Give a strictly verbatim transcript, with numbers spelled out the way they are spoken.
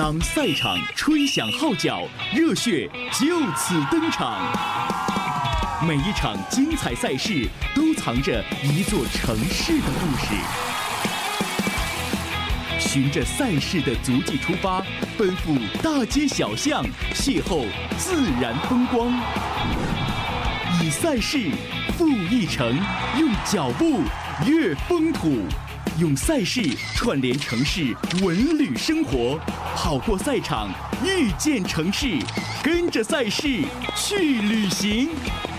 当赛场吹响号角，热血就此登场。每一场精彩赛事都藏着一座城市的故事。循着赛事的足迹出发，奔赴大街小巷，邂逅自然风光。以赛事赴一城，用脚步越风土，用赛事串联城市文旅生活，跑过赛场，遇见城市，跟着赛事去旅行。